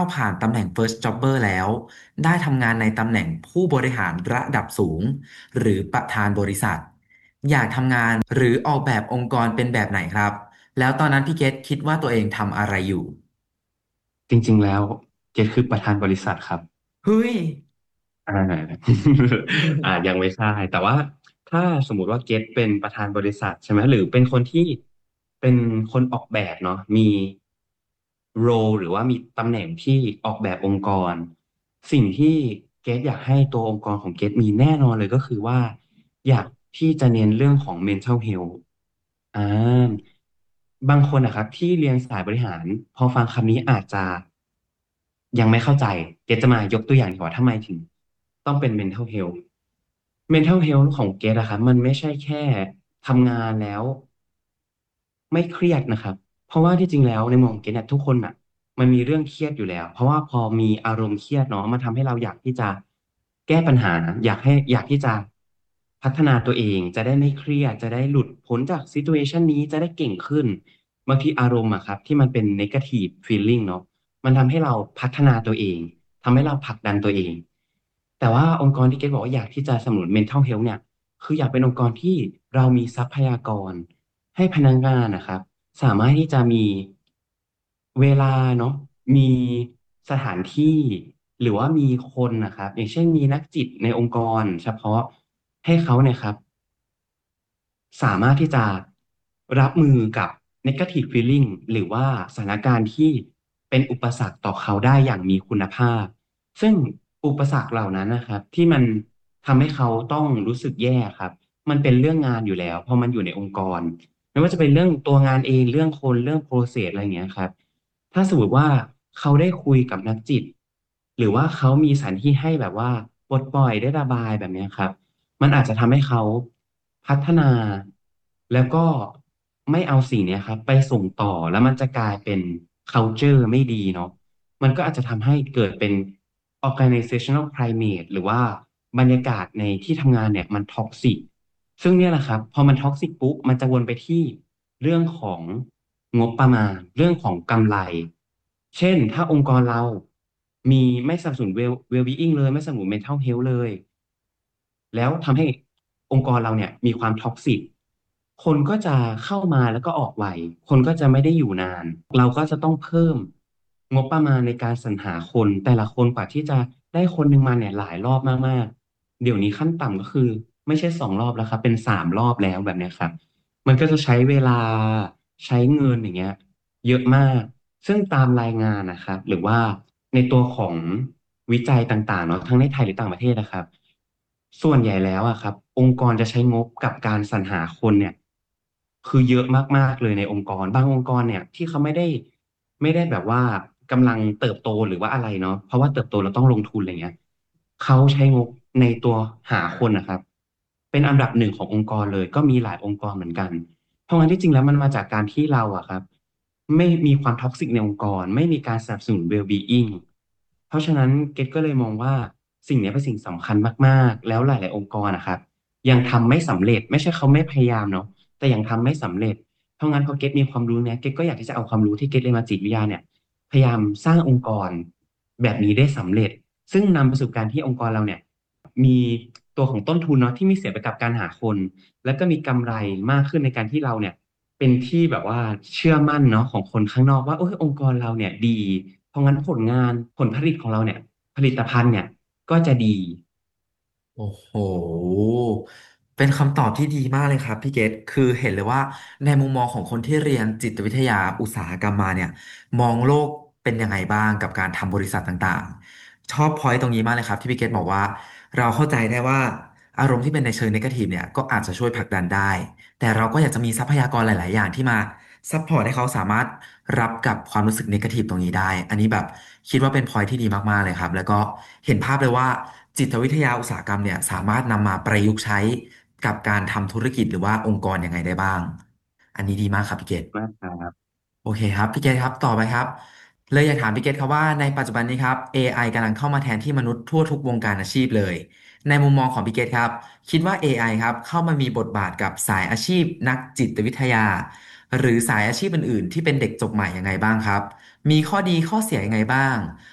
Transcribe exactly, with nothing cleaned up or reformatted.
าวผ่านตำแหน่ง First Jobber แล้วได้ทำงานในตำแหน่งผู้บริหารระดับสูงหรือประธานบริษัทอยากทำงานหรือออกแบบองค์กรเป็นแบบไหนครับแล้วตอนนั้นพี่เกตคิดว่าตัวเองทำอะไรอยู่จริงๆแล้วเกตคือประธานบริษัทครับเฮ้ยอ่าอ่ายังไม่ใช่แต่ว่าถ้าสมมุติว่าเกตเป็นประธานบริษัทใช่ไหมหรือเป็นคนที่เป็นคนออกแบบเนาะมีโรหรือว่ามีตำแหน่งที่ออกแบบองค์กรสิ่งที่เกตอยากให้ตัวองค์กรของเกตมีแน่นอนเลยก็คือว่าอยากที่จะเน้นเรื่องของ mental health อ่าบางคนนะครับที่เรียนสายบริหารพอฟังคำนี้อาจจะยังไม่เข้าใจเกรดจะมายกตัวอย่างดีกว่าทำไมถึงต้องเป็น mental health mental health ของเกรดอะครับมันไม่ใช่แค่ทำงานแล้วไม่เครียดนะครับเพราะว่าที่จริงแล้วในมุมของเกรดเนี่ยทุกคนอะมันมีเรื่องเครียดอยู่แล้วเพราะว่าพอมีอารมณ์เครียดเนาะมันทำให้เราอยากที่จะแก้ปัญหาอยากให้อยากที่จะพัฒนาตัวเองจะได้ไม่เครียดจะได้หลุดพ้นจากซิทูเอชันนี้จะได้เก่งขึ้น บางทีอารมณ์อะครับที่มันเป็น negative feeling เนาะมันทำให้เราพัฒนาตัวเองทำให้เราผลักดันตัวเองแต่ว่าองค์กรที่เกดบอกว่าอยากที่จะสนับสนุน mental health เนี่ยคืออยากเป็นองค์กรที่เรามีทรัพยากรให้พนักงานนะครับสามารถที่จะมีเวลาเนาะมีสถานที่หรือว่ามีคนนะครับอย่างเช่นมีนักจิตในองค์กรเฉพาะให้เขาเนี่ยครับ สามารถที่จะรับมือกับ negative feeling หรือว่าสถานการณ์ที่เป็นอุปสรรคต่อเขาได้อย่างมีคุณภาพ ซึ่งอุปสรรคเหล่านั้นนะครับที่มันทำให้เขาต้องรู้สึกแย่ครับมันเป็นเรื่องงานอยู่แล้วเพราะมันอยู่ในองค์กรไม่ว่าจะเป็นเรื่องตัวงานเองเรื่องคนเรื่อง process อะไรอย่างเงี้ยครับถ้าสมมติว่าเขาได้คุยกับนักจิตหรือว่าเขามีสถานที่ให้แบบว่าปลดปล่อยได้ระบายแบบเนี้ยครับ มันอาจจะทำให้เขาพัฒนาแล้วก็ไม่เอาสิ่งเนี้ยครับไปส่งต่อแล้วมันจะกลายเป็น culture ไม่ดีเนาะมันก็อาจจะทำให้เกิดเป็น organizational climate หรือว่าบรรยากาศในที่ทำงานเนี่ยมันท็อกซิกซึ่งเนี่ยแหละครับพอมันท็อกซิกปุ๊บมันจะวนไปที่เรื่องของงบประมาณเรื่องของกำไรเช่นถ้าองค์กรเรามีไม่สนับสนุน well well-being เลยไม่สนับสนุน mental health เลย แล้วทำให้องค์กรเราเนี่ยมีความท็อกซิกคนก็จะเข้ามาแล้วก็ออกไวคนก็จะไม่ได้อยู่นานเราก็จะต้องเพิ่มงบประมาณในการสรรหาคนแต่ละคนกว่าที่จะได้คนหนึ่งมาเนี่ยหลายรอบมากๆเดี๋ยวนี้ขั้นต่ำก็คือไม่ใช่สองรอบแล้วครับเป็นสามรอบแล้วแบบเนี้ยครับมันก็จะใช้เวลาใช้เงินอย่างเงี้ยเยอะมากซึ่งตามรายงานนะครับหรือว่าในตัวของวิจัยต่างๆเนาะทั้งในไทยหรือต่างประเทศนะครับ ส่วนใหญ่แล้วอะครับองค์กรจะใช้งบกับการสรรหาคนเนี่ยคือเยอะมากๆเลยในองค์กรบางองค์กรเนี่ยที่เขาไม่ได้ไม่ได้แบบว่ากำลังเติบโตหรือว่าอะไรเนาะเพราะว่าเติบโตเราต้องลงทุนอะไรเงี้ยเขาใช้งบในตัวหาคนนะครับเป็นอันดับหนึ่งขององค์กรเลยก็มีหลายองค์กรเหมือนกันเพราะงั้นที่จริงแล้วมันมาจากการที่เราอะครับไม่มีความท็อกซิกในองค์กรไม่มีการสนับสนุน well-being เพราะฉะนั้นเกตก็เลยมองว่าสิ่งนี้เป็นสิ่งสำคัญมากๆแล้วหลายๆองค์กรนะครับยังทำไม่สำเร็จไม่ใช่เขาไม่พยายามเนาะแต่ยังทำไม่สำเร็จเพราะงั้นพอเกตมีความรู้เนี่ยเกตก็อยากที่จะเอาความรู้ที่เกตเรียนมาจิตวิทยาเนี่ยพยายามสร้างองค์กรแบบนี้ได้สำเร็จซึ่งนำไปสู่การที่องค์กรเราเนี่ยมีตัวของต้นทุนเนาะที่ไม่เสียไปกับการหาคนแล้วก็มีกำไรมากขึ้นในการที่เราเนี่ยเป็นที่แบบว่าเชื่อมั่นเนาะของคนข้างนอกว่าโอ้ยองค์กรเราเนี่ยดีเพราะงั้นผลงานผลผลิตของเราเนี่ย ผลิตภัณฑ์เนี่ยก็จะดีโอ้โห เป็นคำตอบที่ดีมากเลยครับพี่เกตคือเห็นเลยว่าในมุมมองของคนที่เรียนจิตวิทยาอุตสาหกรรมมาเนี่ยมองโลกเป็นยังไงบ้างกับการทำบริษัทต่างๆ ชอบพอยต์ตรงนี้มากเลยครับที่พี่เกตบอกว่าเราเข้าใจได้ว่าอารมณ์ที่เป็นในเชิงเนกาทีฟเนี่ยก็อาจจะช่วยผลักดันได้ แต่เราก็อยากจะมีทรัพยากรหลายๆอย่างที่มาซัพพอร์ตให้เขาสามารถรับกับความรู้สึกเนกาทีฟตรงนี้ได้อันนี้แบบคิดว่าเป็นพอยที่ดีมากๆเลยครับแล้วก็เห็นภาพเลยว่าจิตวิทยาอุตสาหกรรมเนี่ยสามารถนำมาประยุกต์ใช้กับการทำธุรกิจหรือว่าองค์กรยังไงได้บ้างอันนี้ดีมากครับพี่เกตมากครับโอเคครับพี่เกตครับต่อไปครับเลยอยากถามพี่เกตครับว่าในปัจจุบันนี้ครับ เอ ไอ กำลังเข้ามาแทนที่มนุษย์ทั่วทุกวงการอาชีพเลยในมุมมองของพี่เกตครับคิดว่า เอ ไอ ครับเข้ามามีบทบาทกับสายอาชีพนักจิตวิทยาหรือสายอาชีพอื่นๆที่เป็นเด็กจบใหม่ยังไงบ้างครับมีข้อดีข้อเสียยังไงบ้าง